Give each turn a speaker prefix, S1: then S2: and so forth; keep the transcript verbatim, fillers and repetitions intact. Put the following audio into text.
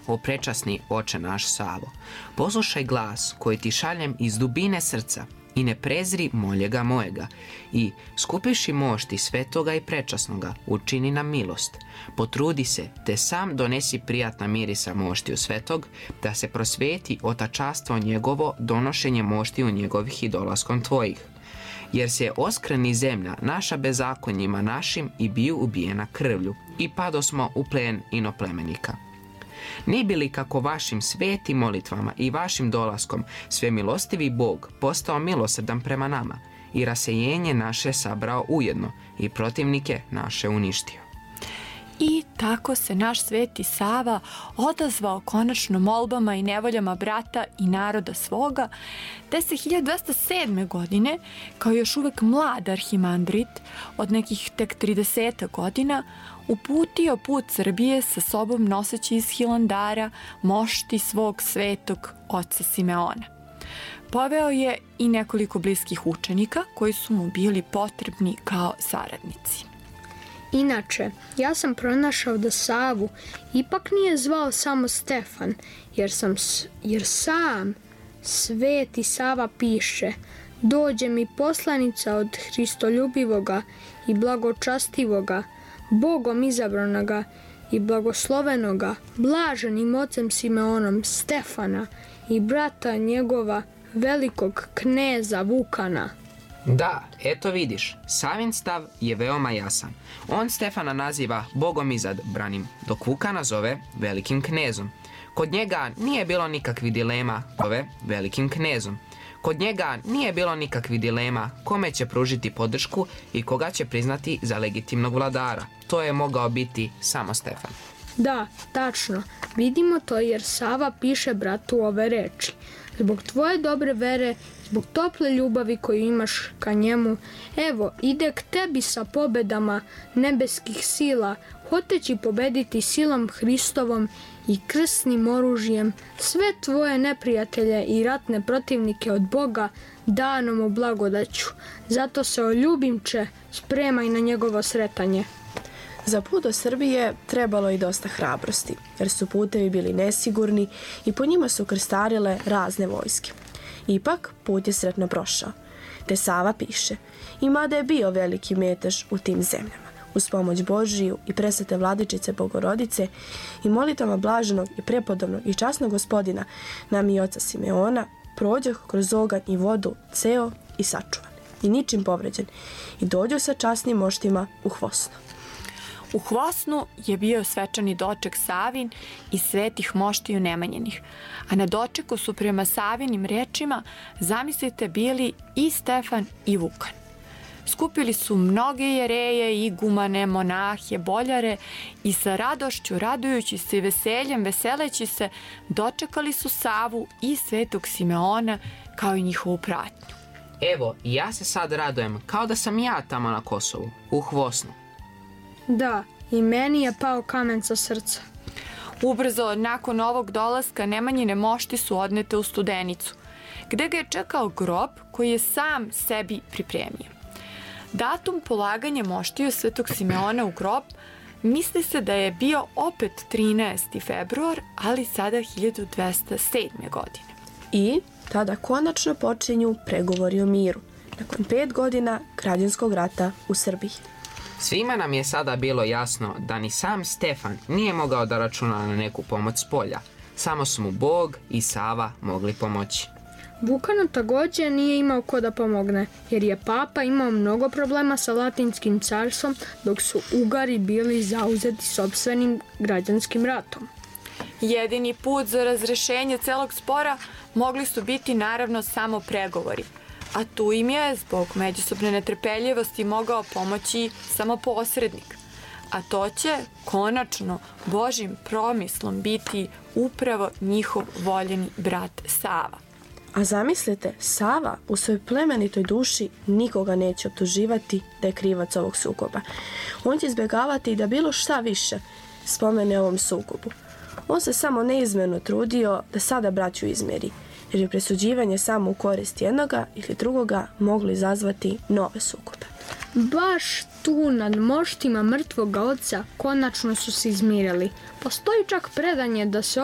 S1: o prečasni oče naš Savo, poslušaj glas koji ti šaljem iz dubine srca i ne prezri moljega mojega i skupiši mošti svetoga i prečasnoga, učini nam milost. Potrudi se, te sam donesi prijatna mirisa moštiju svetog, da se prosveti otačastvo njegovo donošenje moštiju njegovih i dolaskom tvojih. Jer se oskreni zemlja naša bezakonjima našim i biju ubijena krvlju i padosmo u plen inoplemenika. Ne bi li kako vašim svetim molitvama i vašim dolaskom svemilostivi Bog postao milosrdan prema nama i rasejenje naše sabrao ujedno i protivnike naše uništio.
S2: I tako se naš sveti Sava odazvao konačno molbama i nevoljama brata i naroda svoga, te se hiljadu dvesta sedme. godine, kao još uvek mlad arhimandrit, od nekih tek trideset godina, uputio put Srbije sa sobom noseći iz Hilandara mošti svog svetog oca Simeona. Poveo je i nekoliko bliskih učenika koji su mu bili potrebni kao saradnici.
S3: Inače, ja sam pronašao da Savu ipak nije zvao samo Stefan, jer, sam, jer sam sveti Sava piše: dođe mi poslanica od Hristoljubivoga i blagočastivoga, Bogom izabranoga i blagoslovenoga, blaženim ocem Simeonom Stefana i brata njegova velikog kneza Vukana.
S1: Da, eto vidiš, Savin stav je veoma jasan. On Stefana naziva Bogom izabranim, dok Vukana zove velikim knezom. Kod njega nije bilo nikakvih dilema zove velikim knezom. Kod njega nije bilo nikakvih dilema kome će pružiti podršku i koga će priznati za legitimnog vladara. To je mogao biti samo Stefan.
S3: Da, tačno. Vidimo to jer Sava piše bratu ove reči. Zbog tvoje dobre vere, zbog tople ljubavi koju imaš ka njemu, evo, ide k tebi sa pobedama nebeskih sila, hoteći pobediti silom Hristovom i krsnim oružjem sve tvoje neprijatelje i ratne protivnike od Boga danom u blagodaću. Zato se o ljubimče spremaj na njegovo sretanje.
S4: Za put do Srbije trebalo i dosta hrabrosti, jer su putevi bili nesigurni i po njima su krstarile razne vojske. Ipak, put je sretno prošao. Te Sava piše: i mada je bio veliki metež u tim zemljama, uz pomoć Božiju i presvete vladičice Bogorodice i molitvama blaženog i prepodobnog i časnog gospodina nam i oca Simeona, prođoh kroz oganj i vodu ceo i sačuvan i ničim povređen i dođu sa časnim moštima u Hvosno.
S2: U Hvosnu je bio svečani doček Savin i svetih moštiju Nemanjinih, a na dočeku su prema Savinim rečima, zamislite, bili i Stefan i Vukan. Skupili su mnoge jereje, igumane, monahe, boljare i sa radošću, radujući se i veseljem, veseleći se, dočekali su Savu i svetog Simeona kao i njihovu pratnju.
S1: Evo, i ja se sad radujem kao da sam ja tamo na Kosovu, u Hvosnu.
S3: Da, i meni je pao kamen sa srca.
S2: Ubrzo nakon ovog dolaska Nemanjine mošti su odnete u Studenicu, gde ga je čekao grob koji je sam sebi pripremio. Datum polaganja moštiju svetog Simeona u grob misli se da je bio opet trinaesti februar, ali sada hiljadu dvesta sedme. godine.
S4: I tada konačno počinju pregovori o miru, nakon pet godina građanskog rata u Srbiji.
S1: Svima nam je sada bilo jasno da ni sam Stefan nije mogao da računa na neku pomoć s polja. Samo su mu Bog i Sava mogli pomoći.
S3: Vukanu također nije imao ko da pomogne, jer je papa imao mnogo problema sa latinskim carstvom, dok su Ugari bili zauzeti sopstvenim građanskim ratom.
S2: Jedini put za razrešenje celog spora mogli su biti naravno samo pregovori, a tu im je zbog međusobne netrpeljivosti mogao pomoći samo posrednik. A to će konačno Božjim promislom biti upravo njihov voljeni brat Sava.
S4: A zamislite, Sava u svojoj plemenitoj duši nikoga neće optuživati da je krivac ovog sukoba. On će izbjegavati da bilo šta više spomene ovom sukobu. On se samo neizmjerno trudio da sada braću izmjeri, jer je presuđivanje samo u korist jednoga ili drugoga moglo izazvati nove sukobe.
S3: Baš tu nad moštima mrtvoga oca konačno su se izmirili. Postoji čak predanje da se